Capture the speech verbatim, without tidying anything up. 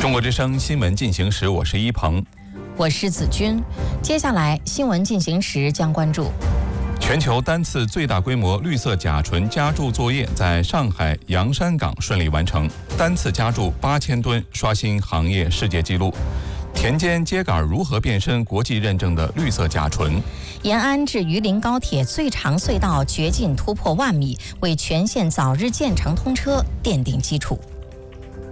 中国之声新闻进行时，我是一鹏， 我是子君。接下来新闻进行时将关注： 全球单次最大规模绿色甲醇加注作业在上海洋山港顺利完成，单次加注八千吨，刷新行业世界纪录。田间秸秆如何变身国际认证的绿色甲醇？ 延安至榆林高铁最长隧道掘进突破万米，为全线早日建成通车奠定基础。